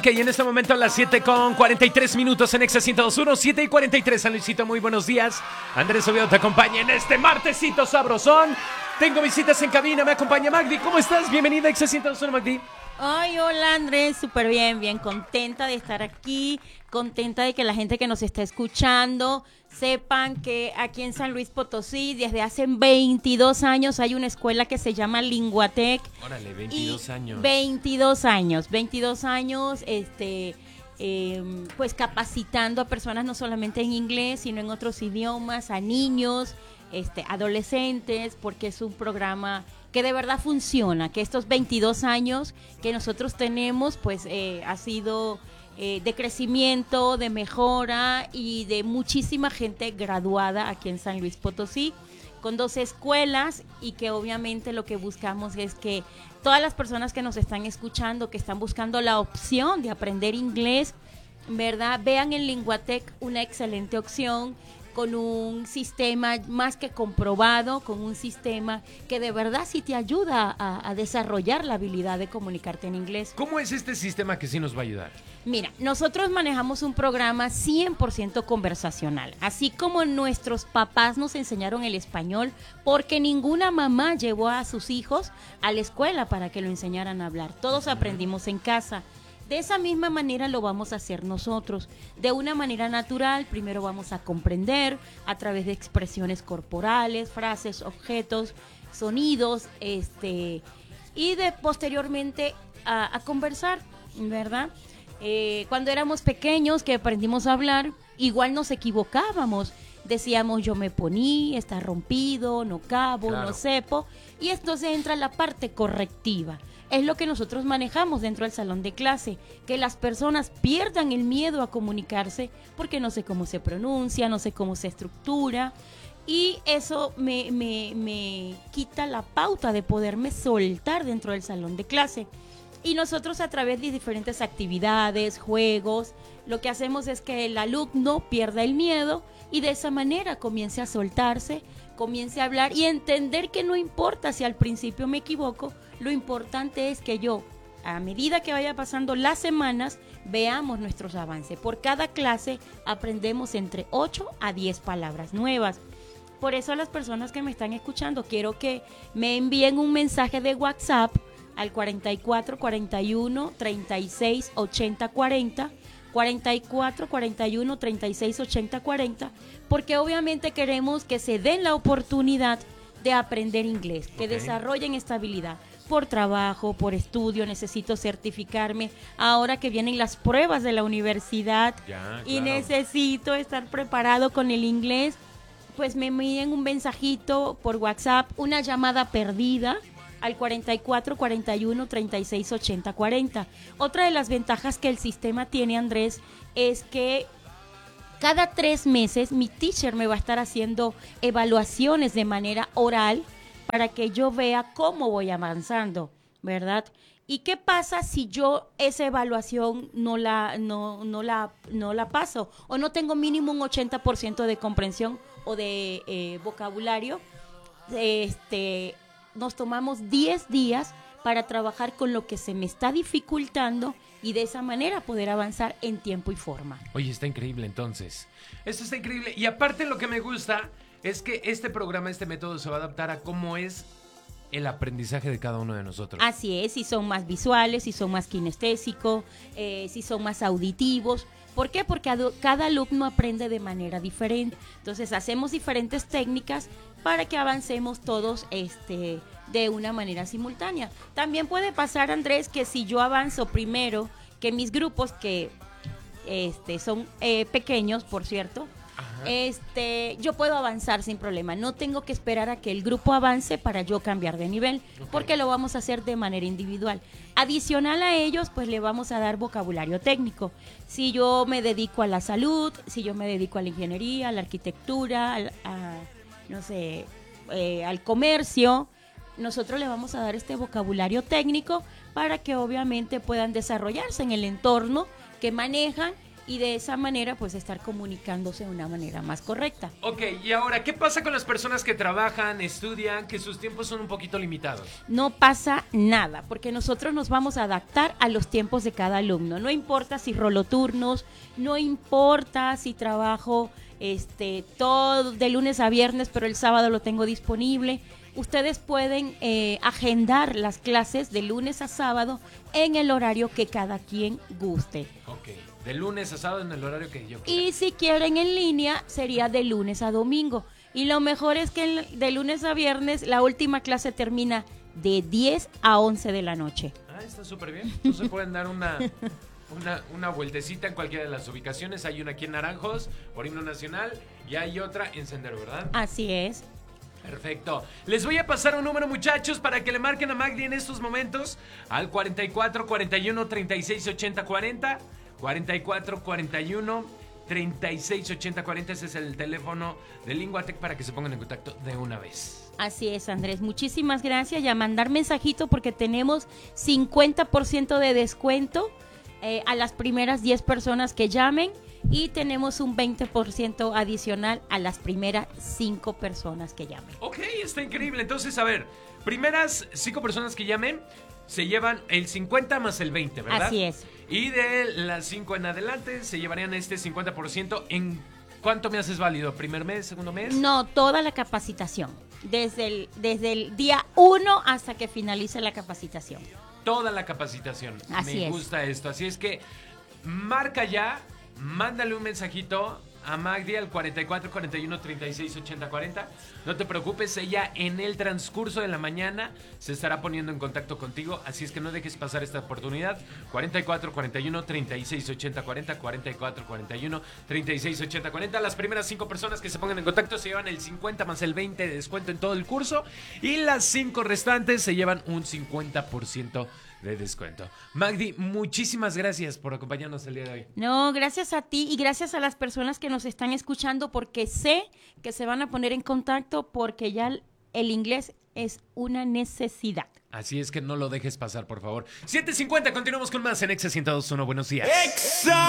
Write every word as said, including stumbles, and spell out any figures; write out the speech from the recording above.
Ok, en este momento a las siete con cuarenta y tres minutos en Exa ciento dos punto uno, siete y cuarenta y tres. San Luisito, muy buenos días. Andrés Oviedo te acompaña en este martesito sabrosón. Tengo visitas en cabina, me acompaña Magdi. ¿Cómo estás? Bienvenida a Exa ciento dos punto uno, Magdi. Ay, hola Andrés, súper bien, bien contenta de estar aquí, contenta de que la gente que nos está escuchando sepan que aquí en San Luis Potosí desde hace veintidós años hay una escuela que se llama Linguatec. Órale, veintidós años. veintidós años, veintidós años, este, eh, pues capacitando a personas no solamente en inglés, sino en otros idiomas, a niños, este, adolescentes, porque es un programa que de verdad funciona, que estos veintidós años que nosotros tenemos, pues eh, ha sido eh, de crecimiento, de mejora y de muchísima gente graduada aquí en San Luis Potosí, con dos escuelas, y que obviamente lo que buscamos es que todas las personas que nos están escuchando, que están buscando la opción de aprender inglés, ¿verdad?, vean en Linguatec una excelente opción, con un sistema más que comprobado, con un sistema que de verdad sí te ayuda a, a desarrollar la habilidad de comunicarte en inglés. ¿Cómo es este sistema que sí nos va a ayudar? Mira, nosotros manejamos un programa cien por ciento conversacional, así como nuestros papás nos enseñaron el español, porque ninguna mamá llevó a sus hijos a la escuela para que lo enseñaran a hablar. Todos aprendimos en casa. De esa misma manera lo vamos a hacer nosotros, de una manera natural. Primero vamos a comprender a través de expresiones corporales, frases, objetos, sonidos, este, y de posteriormente a, a conversar, ¿verdad? Eh, cuando éramos pequeños que aprendimos a hablar, igual nos equivocábamos. Decíamos yo me poní, está rompido, no cabo, claro, no sepo, y entonces entra la parte correctiva. Es lo que nosotros manejamos dentro del salón de clase, que las personas pierdan el miedo a comunicarse porque no sé cómo se pronuncia, no sé cómo se estructura, y eso me, me, me quita la pauta de poderme soltar dentro del salón de clase. Y nosotros, a través de diferentes actividades, juegos, lo que hacemos es que el alumno pierda el miedo y de esa manera comience a soltarse, comience a hablar y entender que no importa si al principio me equivoco, lo importante es que yo, a medida que vaya pasando las semanas, veamos nuestros avances. Por cada clase aprendemos entre ocho a diez palabras nuevas. Por eso, a las personas que me están escuchando, quiero que me envíen un mensaje de WhatsApp al cuarenta y cuatro, cuarenta y uno, treinta y seis, ochenta, cuarenta, cuarenta y cuatro, cuarenta y uno, treinta y seis, ochenta, cuarenta, porque obviamente queremos que se den la oportunidad de aprender inglés, que okay. desarrollen esta habilidad. Por trabajo, por estudio, necesito certificarme. Ahora que vienen las pruebas de la universidad ya, y claro. necesito estar preparado con el inglés, pues me envíen un mensajito por WhatsApp, una llamada perdida al cuarenta y cuatro, cuarenta y uno, treinta y seis, ochenta, cuarenta. Otra de las ventajas que el sistema tiene, Andrés, es que cada tres meses mi teacher me va a estar haciendo evaluaciones de manera oral para que yo vea cómo voy avanzando, ¿verdad? ¿Y qué pasa si yo esa evaluación no la, no, no la, no la paso? O no tengo mínimo un ochenta por ciento de comprensión o de eh, vocabulario. Este, nos tomamos diez días para trabajar con lo que se me está dificultando y de esa manera poder avanzar en tiempo y forma. Oye, está increíble entonces. Esto está increíble. Y aparte, lo que me gusta es que este programa, este método se va a adaptar a cómo es el aprendizaje de cada uno de nosotros. Así es, si son más visuales, si son más kinestésicos, eh, si son más auditivos. ¿Por qué? Porque adu- cada alumno aprende de manera diferente. Entonces hacemos diferentes técnicas para que avancemos todos este, de una manera simultánea. También puede pasar, Andrés, que si yo avanzo primero que mis grupos, que este, son eh, pequeños, por cierto, Este, yo puedo avanzar sin problema. No tengo que esperar a que el grupo avance para yo cambiar de nivel, okay. porque lo vamos a hacer de manera individual. Adicional a ellos, pues le vamos a dar vocabulario técnico. Si yo me dedico a la salud, si yo me dedico a la ingeniería, a la arquitectura, a, a, no sé, eh, al comercio, nosotros le vamos a dar este vocabulario técnico para que obviamente puedan desarrollarse en el entorno que manejan y de esa manera pues estar comunicándose de una manera más correcta. Ok, y ahora, ¿qué pasa con las personas que trabajan, estudian, que sus tiempos son un poquito limitados? No pasa nada, porque nosotros nos vamos a adaptar a los tiempos de cada alumno. No importa si rolo turnos, no importa si trabajo este, todo de lunes a viernes, pero el sábado lo tengo disponible. Ustedes pueden eh, agendar las clases de lunes a sábado en el horario que cada quien guste. Ok, de lunes a sábado en el horario que yo quiera. Y si quieren en línea, sería de lunes a domingo. Y lo mejor es que de lunes a viernes la última clase termina de diez a once de la noche. Ah, está súper bien. Entonces pueden dar una, una, una vueltecita en cualquiera de las ubicaciones. Hay una aquí en Naranjos, por Himno Nacional, y hay otra en Sendero, ¿verdad? Así es. Perfecto. Les voy a pasar un número, muchachos, para que le marquen a Magdi en estos momentos al cuarenta y cuatro, cuarenta y uno, treinta y seis, ochenta, cuarenta. cuarenta y cuatro, cuarenta y uno, treinta y seis, ochenta, cuarenta. Ese es el teléfono de Linguatec para que se pongan en contacto de una vez. Así es, Andrés. Muchísimas gracias. Y a mandar mensajito porque tenemos cincuenta por ciento de descuento eh, a las primeras diez personas que llamen. Y tenemos un veinte por ciento adicional a las primeras cinco personas que llamen. Ok, está increíble. Entonces, a ver, primeras cinco personas que llamen se llevan el cincuenta más el veinte, ¿verdad? Así es. Y de las cinco en adelante se llevarían este cincuenta por ciento. ¿En cuánto me haces válido? ¿Primer mes, segundo mes? No, toda la capacitación. Desde el, desde el día uno hasta que finalice la capacitación. Toda la capacitación. Así me es. gusta esto. Así es que marca ya. Mándale un mensajito a Magdi al cuarenta y cuatro, cuarenta y uno, treinta y seis, ochenta, cuarenta. No te preocupes, ella en el transcurso de la mañana se estará poniendo en contacto contigo, así es que no dejes pasar esta oportunidad. cuarenta y cuatro, cuarenta y uno, treinta y seis, ochenta, cuarenta, cuarenta y cuatro, cuarenta y uno, treinta y seis, ochenta, cuarenta. Las primeras cinco personas que se pongan en contacto se llevan el cincuenta más el veinte de descuento en todo el curso y las cinco restantes se llevan un cincuenta por ciento de descuento. Magdi, muchísimas gracias por acompañarnos el día de hoy. No, gracias a ti y gracias a las personas que nos están escuchando porque sé que se van a poner en contacto porque ya el inglés es una necesidad. Así es que no lo dejes pasar, por favor. siete cincuenta, continuamos con más en Exa ciento dos punto uno. Buenos días. Exa.